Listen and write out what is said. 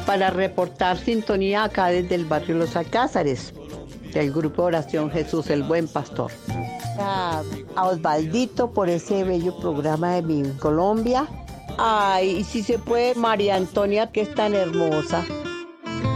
para reportar sintonía acá desde el barrio Los Alcázares, del grupo Oración Jesús el Buen Pastor. A Osvaldito por ese bello programa de Mi Colombia. Ay, y si se puede, María Antonia, que es tan hermosa.